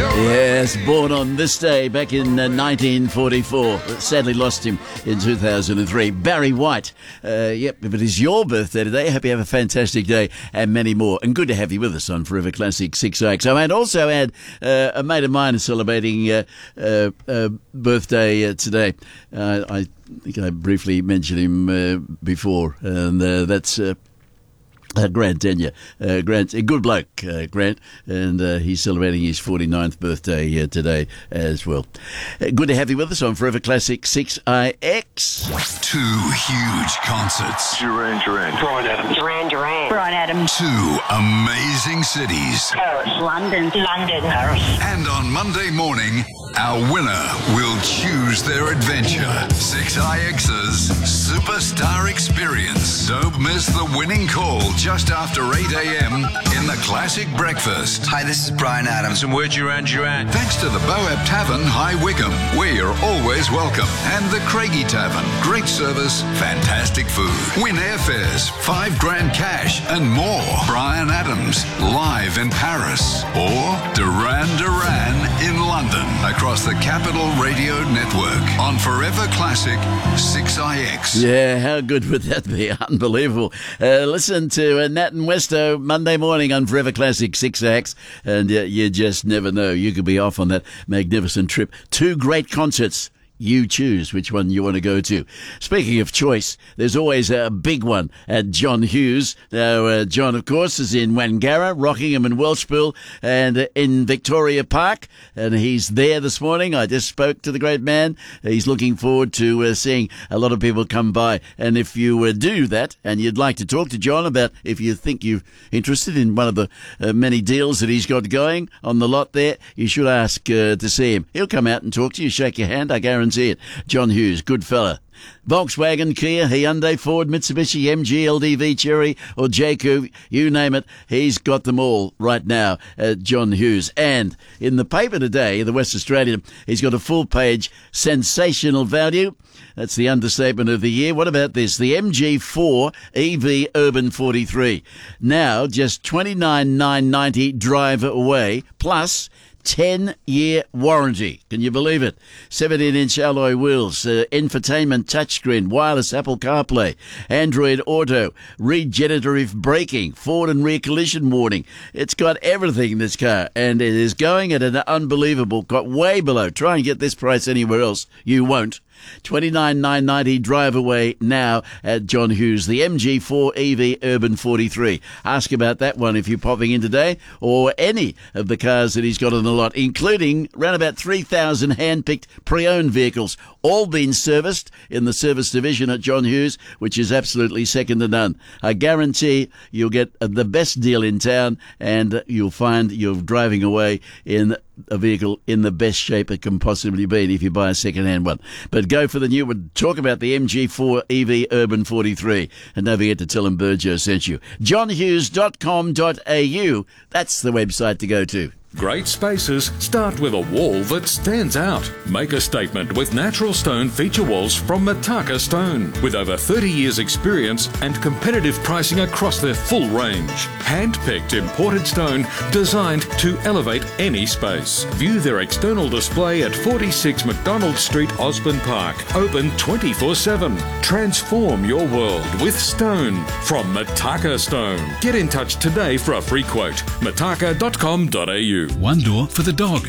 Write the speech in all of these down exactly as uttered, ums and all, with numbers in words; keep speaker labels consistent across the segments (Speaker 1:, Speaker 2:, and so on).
Speaker 1: Yes, born on this day back in uh, nineteen forty-four. Sadly lost him in two thousand three. Barry White. Uh, yep, if it is your birthday today, hope you have a fantastic day and many more. And good to have you with us on Forever Classic six oh eight. So I'd also add uh, a mate of mine is celebrating uh, uh, uh, birthday uh, today. Uh, I think I briefly mentioned him uh, before, and uh, that's... Uh, Uh, Grant Denyer. Uh, Grant, a good bloke, uh, Grant, and uh, he's celebrating his forty-ninth birthday uh, today as well. Uh, good to have you with us on Forever Classic six I X.
Speaker 2: Two huge concerts.
Speaker 3: Duran Duran. Bryan Adams.
Speaker 4: Duran Duran. Bryan Adams.
Speaker 2: Two amazing cities.
Speaker 4: Paris. London. London. Paris.
Speaker 2: And on Monday morning, our winner will choose their adventure. six I X's Superstar Experience. Don't miss the winning call just after eight a.m. in the Classic Breakfast.
Speaker 5: Hi, this is Bryan Adams.
Speaker 3: And we're Duran Duran.
Speaker 2: Thanks to the Boab Tavern, High Wycombe, where you're always welcome. And the Craigie Tavern. Great service, fantastic food. Win airfares, five grand cash, and more. Bryan Adams, live in Paris. Or Duran Duran in London. Across the Capital Radio Network. On Forever Classic six I X.
Speaker 1: Yeah, how good would that be? Unbelievable. Uh, listen to uh, Nat and Westo Monday morning on Forever Classic six X, and uh, you just never know. You could be off on that magnificent trip. Two great concerts. You choose which one you want to go to. Speaking of choice, there's always a big one at John Hughes. Now, uh, John, of course, is in Wangara, Rockingham and Welshpool, and uh, in Victoria Park, and he's there this morning. I just spoke to the great man. He's looking forward to uh, seeing a lot of people come by. And if you uh, do that, and you'd like to talk to John about if you think you're interested in one of the uh, many deals that he's got going on the lot there, you should ask uh, to see him. He'll come out and talk to you, shake your hand, I guarantee it. John Hughes, good fella. Volkswagen, Kia, Hyundai, Ford, Mitsubishi, M G, L D V, Chery, or J Q, you name it, he's got them all right now at John Hughes. And in the paper today, the West Australian, he's got a full-page sensational value. That's the understatement of the year. What about this? The M G four E V Urban forty-three. Now, just twenty-nine thousand nine hundred ninety drive away, plus ten-year warranty. Can you believe it? seventeen-inch alloy wheels, uh, infotainment touchscreen, wireless Apple CarPlay, Android Auto, regenerative braking, forward and rear collision warning. It's got everything, this car, and it is going at an unbelievable, got way below. Try and get this price anywhere else. You won't. twenty-nine thousand nine hundred ninety drive away now at John Hughes. The M G four E V Urban forty-three. Ask about that one if you're popping in today, or any of the cars that he's got on the lot, including around about three thousand hand-picked pre-owned vehicles, all being serviced in the service division at John Hughes, which is absolutely second to none. I guarantee you'll get the best deal in town, and you'll find you're driving away in a vehicle in the best shape it can possibly be if you buy a second-hand one. But go for the new one. Talk about the M G four E V Urban forty-three. And don't forget to tell them Burjo sent you. john hughes dot com dot a u. That's the website to go to.
Speaker 6: Great spaces start with a wall that stands out. Make a statement with natural stone feature walls from Mataka Stone. With over thirty years experience and competitive pricing across their full range. Hand-picked imported stone designed to elevate any space. View their external display at forty-six McDonald Street, Osborne Park. Open twenty-four seven. Transform your world with stone from Mataka Stone. Get in touch today for a free quote. mataka dot com dot a u.
Speaker 7: One door for the dog.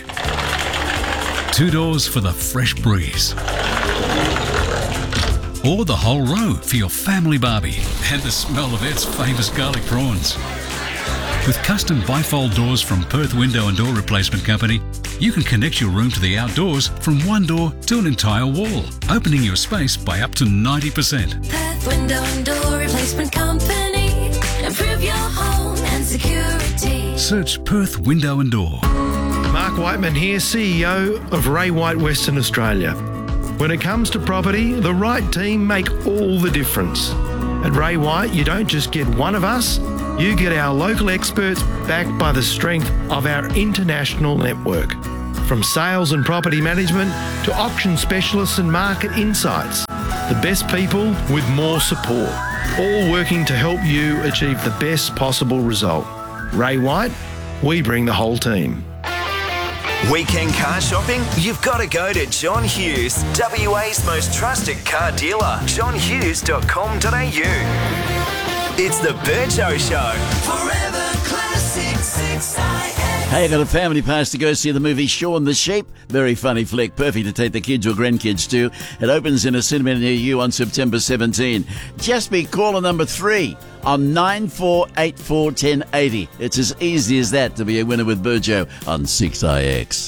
Speaker 7: Two doors for the fresh breeze. Or the whole row for your family barbie and the smell of its famous garlic prawns. With custom bifold doors from Perth Window and Door Replacement Company, you can connect your room to the outdoors from one door to an entire wall, opening your space by up to ninety percent.
Speaker 8: Perth Window and Door Replacement Company. Improve your home and security.
Speaker 7: Search Perth Window and Door.
Speaker 9: Mark Whiteman here, C E O of Ray White Western Australia. When it comes to property, the right team make all the difference. At Ray White, you don't just get one of us, you get our local experts backed by the strength of our international network. From sales and property management to auction specialists and market insights, the best people with more support, all working to help you achieve the best possible result. Ray White, we bring the whole team.
Speaker 5: Weekend car shopping? You've got to go to John Hughes, W A's most trusted car dealer, john hughes dot com dot a u. It's the Burjo Show.
Speaker 8: Forever Classic six I X.
Speaker 1: Hey, I got a family pass to go see the movie Shaun the Sheep. Very funny flick, perfect to take the kids or grandkids to. It opens in a cinema near you on September seventeenth. Just be caller number three on nine four eight four, one oh eight oh. It's as easy as that to be a winner with Burjo on six I X.